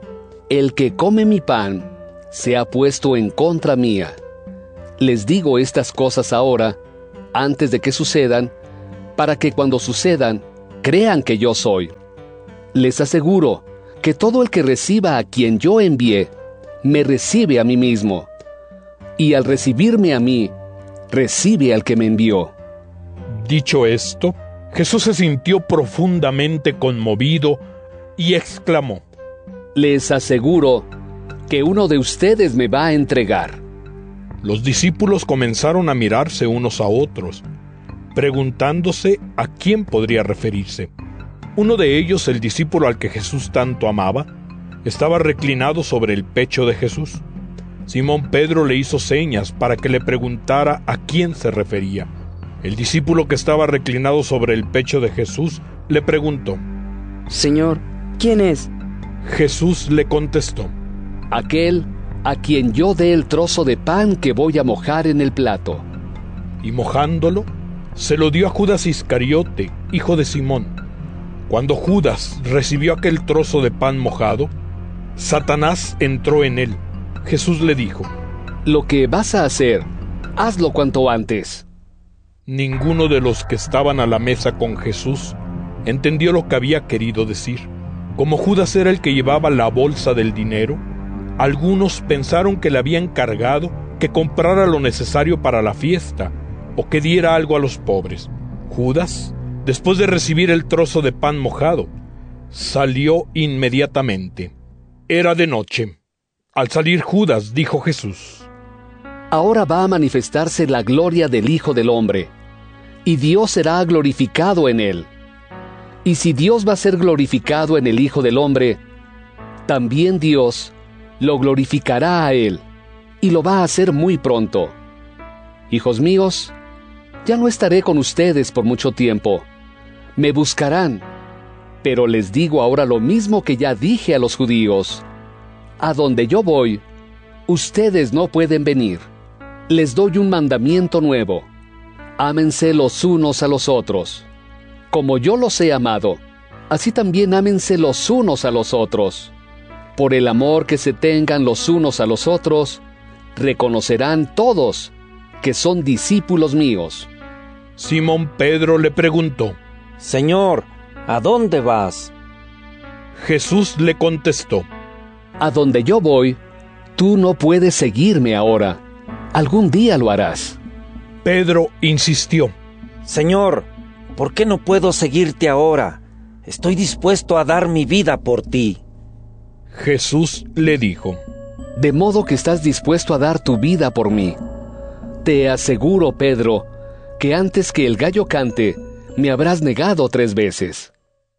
El que come mi pan se ha puesto en contra mía. Les digo estas cosas ahora, antes de que sucedan, para que cuando sucedan, crean que yo soy. Les aseguro que todo el que reciba a quien yo envié, me recibe a mí mismo. Y al recibirme a mí, recibe al que me envió. Dicho esto, Jesús se sintió profundamente conmovido y exclamó: Les aseguro que uno de ustedes me va a entregar. Los discípulos comenzaron a mirarse unos a otros, preguntándose a quién podría referirse. Uno de ellos, el discípulo al que Jesús tanto amaba, estaba reclinado sobre el pecho de Jesús. Simón Pedro le hizo señas para que le preguntara a quién se refería. El discípulo que estaba reclinado sobre el pecho de Jesús le preguntó: Señor, ¿quién es? Jesús le contestó: Aquel a quien yo dé el trozo de pan que voy a mojar en el plato. Y mojándolo, se lo dio a Judas Iscariote, hijo de Simón. Cuando Judas recibió aquel trozo de pan mojado, Satanás entró en él. Jesús le dijo: Lo que vas a hacer, hazlo cuanto antes. Ninguno de los que estaban a la mesa con Jesús entendió lo que había querido decir. Como Judas era el que llevaba la bolsa del dinero, algunos pensaron que le había encargado que comprara lo necesario para la fiesta o que diera algo a los pobres. Judas, después de recibir el trozo de pan mojado, salió inmediatamente. Era de noche. Al salir Judas, dijo Jesús: Ahora va a manifestarse la gloria del Hijo del Hombre, y Dios será glorificado en él. Y si Dios va a ser glorificado en el Hijo del Hombre, también Dios lo glorificará a él, y lo va a hacer muy pronto. Hijos míos, ya no estaré con ustedes por mucho tiempo. Me buscarán, pero les digo ahora lo mismo que ya dije a los judíos: a donde yo voy, ustedes no pueden venir. Les doy un mandamiento nuevo: ámense los unos a los otros. Como yo los he amado, así también ámense los unos a los otros. Por el amor que se tengan los unos a los otros, reconocerán todos que son discípulos míos. Simón Pedro le preguntó: Señor, ¿a dónde vas? Jesús le contestó: A donde yo voy, tú no puedes seguirme ahora. Algún día lo harás. Pedro insistió: Señor, ¿por qué no puedo seguirte ahora? Estoy dispuesto a dar mi vida por ti. Jesús le dijo: De modo que estás dispuesto a dar tu vida por mí. Te aseguro, Pedro, que antes que el gallo cante, me habrás negado tres veces.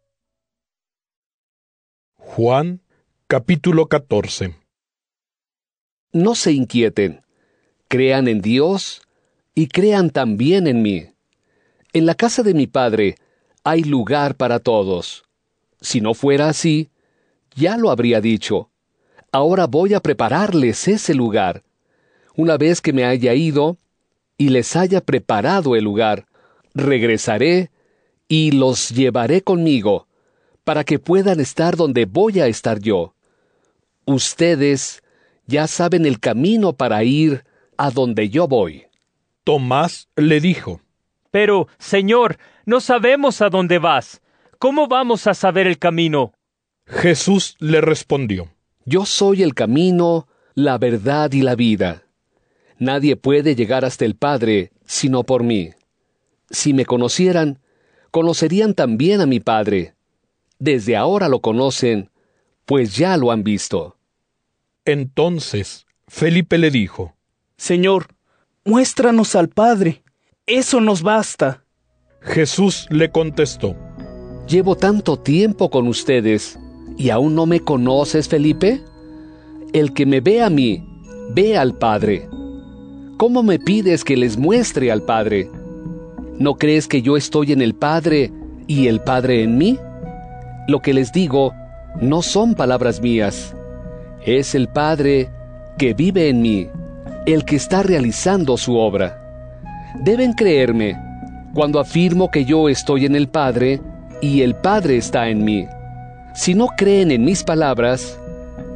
Juan, capítulo catorce. No se inquieten. Crean en Dios y crean también en mí. En la casa de mi Padre hay lugar para todos. Si no fuera así, ya lo habría dicho. Ahora voy a prepararles ese lugar. Una vez que me haya ido y les haya preparado el lugar, regresaré y los llevaré conmigo, para que puedan estar donde voy a estar yo. Ustedes ya saben el camino para ir a donde yo voy. Tomás le dijo: Pero, Señor, no sabemos a dónde vas. ¿Cómo vamos a saber el camino? Jesús le respondió: Yo soy el camino, la verdad y la vida. Nadie puede llegar hasta el Padre sino por mí. Si me conocieran, conocerían también a mi Padre. Desde ahora lo conocen, pues ya lo han visto. Entonces Felipe le dijo: Señor, muéstranos al Padre. Eso nos basta. Jesús le contestó: Llevo tanto tiempo con ustedes, ¿y aún no me conoces, Felipe? El que me ve a mí, ve al Padre. ¿Cómo me pides que les muestre al Padre? ¿No crees que yo estoy en el Padre y el Padre en mí? Lo que les digo no son palabras mías. Es el Padre que vive en mí, el que está realizando su obra. Deben creerme cuando afirmo que yo estoy en el Padre y el Padre está en mí. Si no creen en mis palabras,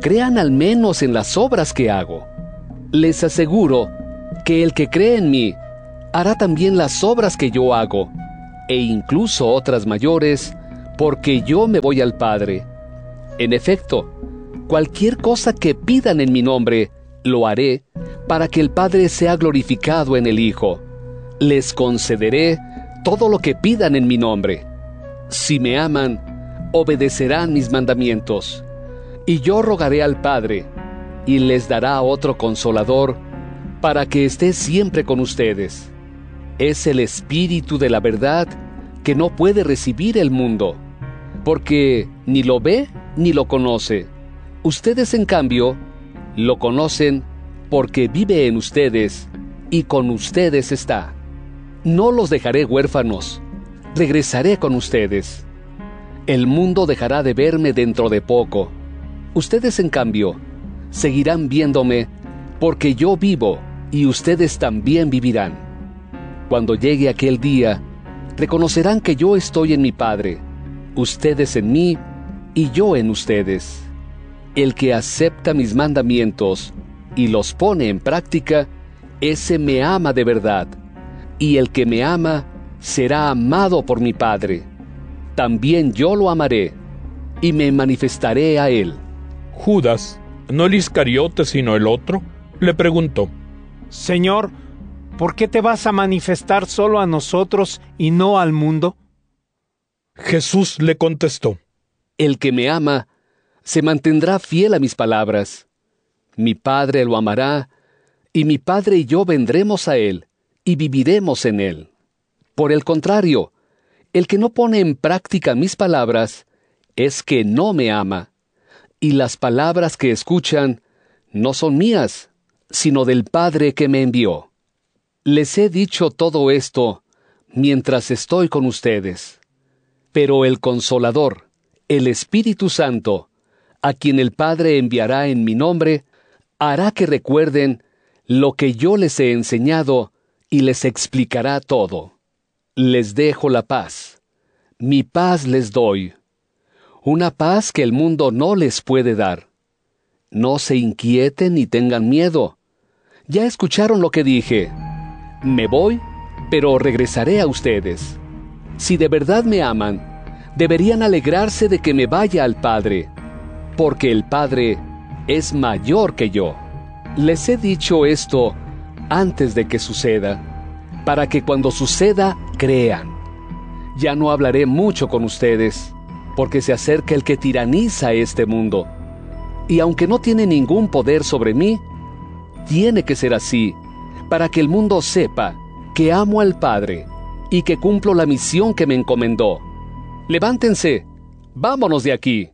crean al menos en las obras que hago. Les aseguro que el que cree en mí hará también las obras que yo hago, e incluso otras mayores, porque yo me voy al Padre. En efecto, cualquier cosa que pidan en mi nombre, lo haré para que el Padre sea glorificado en el Hijo. Les concederé todo lo que pidan en mi nombre. Si me aman, obedecerán mis mandamientos. Y yo rogaré al Padre, y les dará otro Consolador, para que esté siempre con ustedes. Es el Espíritu de la verdad que no puede recibir el mundo, porque ni lo ve ni lo conoce. Ustedes, en cambio, lo conocen porque vive en ustedes y con ustedes está. No los dejaré huérfanos, regresaré con ustedes. El mundo dejará de verme dentro de poco. Ustedes, en cambio, seguirán viéndome porque yo vivo y ustedes también vivirán. Cuando llegue aquel día, reconocerán que yo estoy en mi Padre, ustedes en mí y yo en ustedes. El que acepta mis mandamientos y los pone en práctica, ese me ama de verdad, y el que me ama será amado por mi Padre. También yo lo amaré y me manifestaré a él. Judas, no el Iscariote sino el otro, le preguntó: Señor, ¿por qué te vas a manifestar solo a nosotros y no al mundo? Jesús le contestó: El que me ama se mantendrá fiel a mis palabras. Mi Padre lo amará, y mi Padre y yo vendremos a él, y viviremos en él. Por el contrario, el que no pone en práctica mis palabras es que no me ama, y las palabras que escuchan no son mías, sino del Padre que me envió. Les he dicho todo esto mientras estoy con ustedes. Pero el Consolador, el Espíritu Santo, a quien el Padre enviará en mi nombre, hará que recuerden lo que yo les he enseñado y les explicará todo. Les dejo la paz. Mi paz les doy. Una paz que el mundo no les puede dar. No se inquieten ni tengan miedo. Ya escucharon lo que dije. Me voy, pero regresaré a ustedes. Si de verdad me aman, deberían alegrarse de que me vaya al Padre, porque el Padre es mayor que yo. Les he dicho esto antes de que suceda, para que cuando suceda, crean. Ya no hablaré mucho con ustedes, porque se acerca el que tiraniza este mundo. Y aunque no tiene ningún poder sobre mí, tiene que ser así, para que el mundo sepa que amo al Padre y que cumplo la misión que me encomendó. Levántense, vámonos de aquí.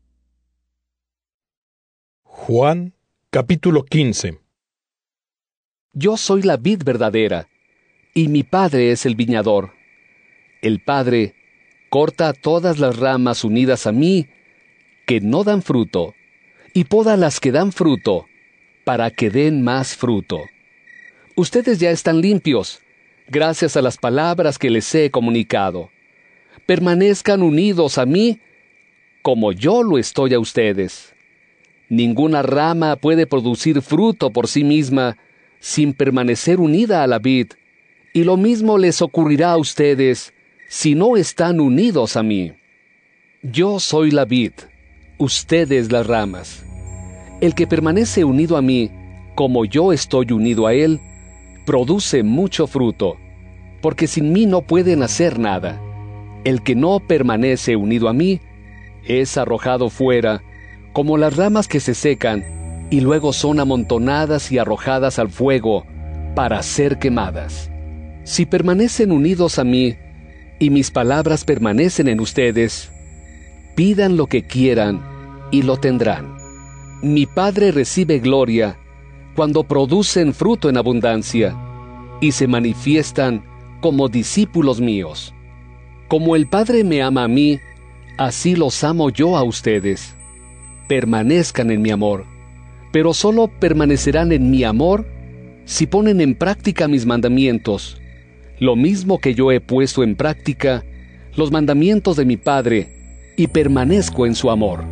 Juan, capítulo quince. Yo soy la vid verdadera, y mi Padre es el viñador. El Padre corta todas las ramas unidas a mí que no dan fruto, y poda las que dan fruto, para que den más fruto. Ustedes ya están limpios, gracias a las palabras que les he comunicado. Permanezcan unidos a mí, como yo lo estoy a ustedes. Ninguna rama puede producir fruto por sí misma sin permanecer unida a la vid, y lo mismo les ocurrirá a ustedes si no están unidos a mí. Yo soy la vid, ustedes las ramas. El que permanece unido a mí, como yo estoy unido a él, produce mucho fruto, porque sin mí no pueden hacer nada. El que no permanece unido a mí es arrojado fuera, como las ramas que se secan y luego son amontonadas y arrojadas al fuego para ser quemadas. Si permanecen unidos a mí y mis palabras permanecen en ustedes, pidan lo que quieran y lo tendrán. Mi Padre recibe gloria cuando producen fruto en abundancia y se manifiestan como discípulos míos. Como el Padre me ama a mí, así los amo yo a ustedes. Permanezcan en mi amor, pero solo permanecerán en mi amor si ponen en práctica mis mandamientos, lo mismo que yo he puesto en práctica los mandamientos de mi Padre y permanezco en su amor.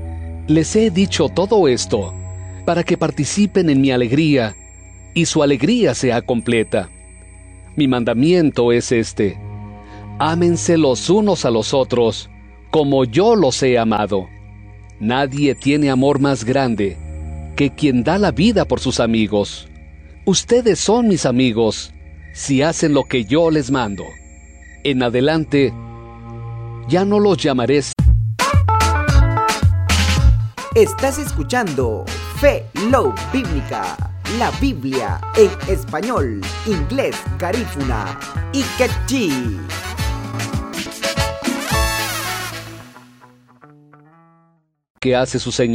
Les he dicho todo esto para que participen en mi alegría y su alegría sea completa. Mi mandamiento es este: ámense los unos a los otros como yo los he amado. Nadie tiene amor más grande que quien da la vida por sus amigos. Ustedes son mis amigos si hacen lo que yo les mando. En adelante, ya no los llamaré. Estás escuchando Fe Love Bíblica, la Biblia en español, inglés, garífuna y quechí. Que hace su Señor.